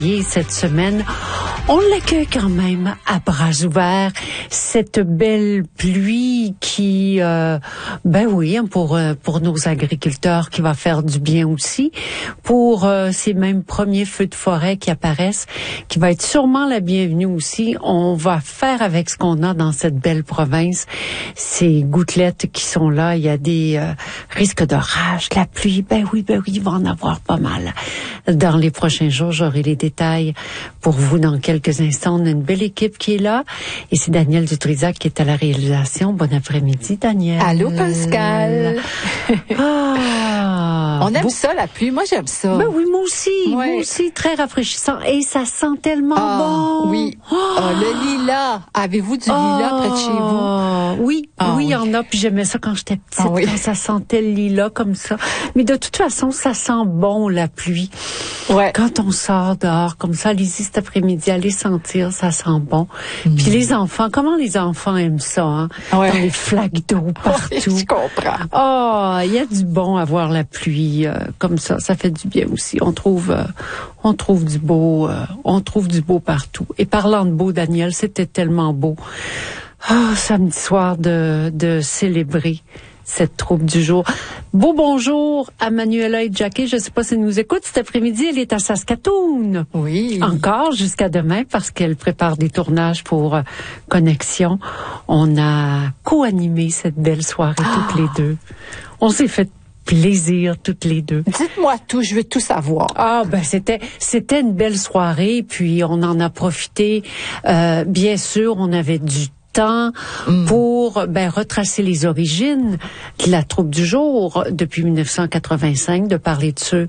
Cette semaine, on l'accueille quand même à bras ouverts. Cette belle pluie qui, pour nos agriculteurs, qui va faire du bien aussi, pour ces mêmes premiers feux de forêt qui apparaissent, qui va être sûrement la bienvenue aussi. On va faire avec ce qu'on a dans cette belle province. Ces gouttelettes qui sont là, il y a des risques d'orage, la pluie. Ben oui, il va en avoir pas mal. Dans les prochains jours, j'aurai les détails pour vous dans quelques instants. On a une belle équipe qui est là et c'est Daniel Dutrisac qui est à la réalisation. Bon après-midi, Daniel. Allô, Pascal. On aime ça, la pluie. Moi, j'aime ça. Ben oui, moi aussi. Ouais. Moi aussi, très rafraîchissant. Et ça sent tellement bon. Oui. Le lilas. Avez-vous du lilas près de chez vous? Oui, il y en a. Puis j'aimais ça quand j'étais petite, quand ça sentait le lilas comme ça. Mais de toute façon, ça sent bon, la pluie. Ouais. Quand on sort dehors comme ça, allez-y cet après-midi, allez sentir, ça sent bon. Puis les enfants, comment les enfants aiment ça, hein? Ouais. Dans les flaques d'eau partout. Oui, je comprends. Il y a du bon à voir la pluie comme ça. Ça fait du bien aussi. On trouve du beau, partout. Et parlant de beau, Daniel, c'était tellement beau. Samedi soir de célébrer cette troupe du jour. Bonjour à Manuela et Jackie. Je ne sais pas si elle nous écoute. Cet après-midi, elle est à Saskatoon. Oui. Encore jusqu'à demain parce qu'elle prépare des tournages pour Connexion. On a co-animé cette belle soirée toutes les deux. On s'est fait plaisir toutes les deux. Dites-moi tout, je veux tout savoir. C'était une belle soirée, puis on en a profité. Bien sûr, on avait du temps pour retracer les origines de la troupe du jour depuis 1985, de parler de ceux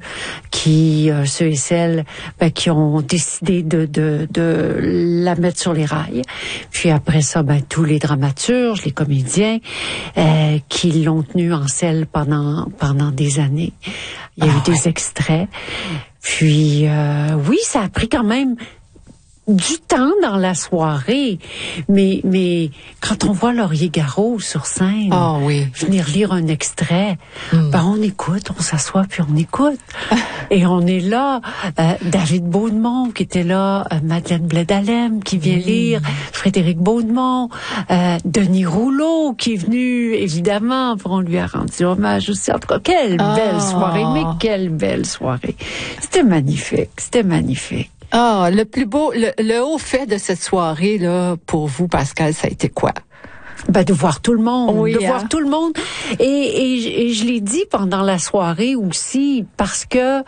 et celles qui ont décidé de la mettre sur les rails. Puis après ça, tous les dramaturges, les comédiens qui l'ont tenue en selle pendant des années. Il y a eu des extraits. Puis oui, ça a pris quand même du temps dans la soirée, mais quand on voit Laurier Garot sur scène, venir lire un extrait, on écoute, on s'assoit puis on écoute. Et on est là, David Beaudemont qui était là, Madeleine Blais-Dalem qui vient lire, Frédéric Beaudemont, Denis Rouleau qui est venu, évidemment, on lui a rendu hommage aussi. En tout cas, quelle belle soirée, mais quelle belle soirée. C'était magnifique. Le plus beau, le haut fait de cette soirée, là, pour vous, Pascal, ça a été quoi? De voir tout le monde, voir tout le monde. Et je l'ai dit pendant la soirée aussi, parce que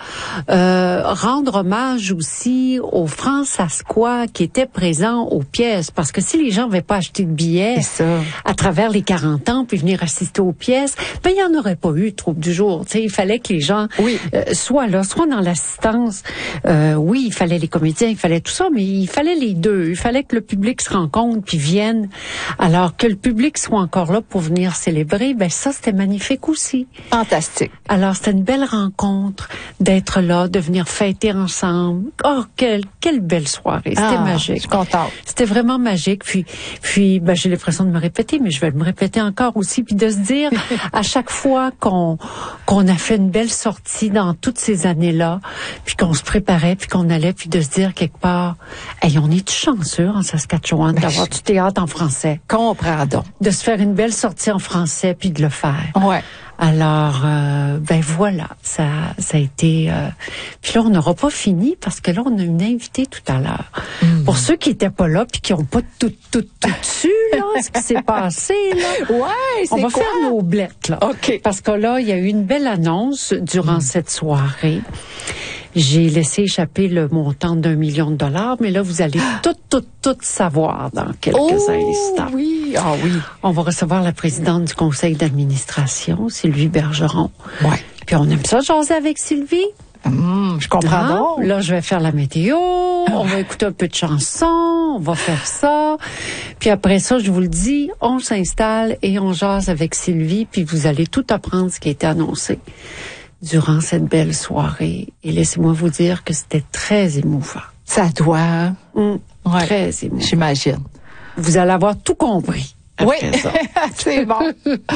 rendre hommage aussi aux Franc-Saskois qui étaient présents aux pièces, parce que si les gens n'avaient pas acheté de billets à travers les 40 ans puis venir assister aux pièces, il n'y en aurait pas eu troupe du jour. Il fallait que les gens soient là, soient dans l'assistance. Il fallait les comédiens, il fallait tout ça, mais il fallait les deux. Il fallait que le public se rencontre puis vienne, alors que le public soit encore là pour venir célébrer, ça, c'était magnifique aussi. Fantastique. Alors, c'était une belle rencontre d'être là, de venir fêter ensemble. Quelle belle soirée. C'était magique. Je suis contente. C'était vraiment magique. Puis, j'ai l'impression de me répéter, mais je vais me répéter encore aussi, puis de se dire, à chaque fois qu'on a fait une belle sortie dans toutes ces années-là, puis qu'on se préparait, puis qu'on allait, puis de se dire quelque part, on est chanceux en Saskatchewan d'avoir du théâtre en français. Comprends donc. De se faire une belle sortie en français puis de le faire. Ouais. Alors, voilà, ça a été... Puis là, on n'aura pas fini parce que là, on a une invitée tout à l'heure. Pour ceux qui étaient pas là puis qui ont pas tout su, là, ce qui s'est passé, là. Ouais, c'est on va faire nos blettes, là. OK. Parce que là, il y a eu une belle annonce durant cette soirée. J'ai laissé échapper le montant d'1 million de dollars, mais là, vous allez tout savoir dans quelques instants. Oui, On va recevoir la présidente du conseil d'administration, Sylvie Bergeron. Ouais. Puis on aime ça jaser avec Sylvie. Je comprends donc. Là, je vais faire la météo, on va écouter un peu de chansons, on va faire ça. Puis après ça, je vous le dis, on s'installe et on jase avec Sylvie, puis vous allez tout apprendre ce qui a été annoncé durant cette belle soirée. Et laissez-moi vous dire que c'était très émouvant. Ça doit. Très émouvant. J'imagine. Vous allez avoir tout compris. Oui, ça. c'est bon.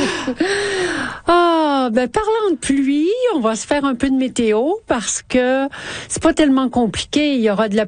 Parlant de pluie, on va se faire un peu de météo parce que c'est pas tellement compliqué. Il y aura de la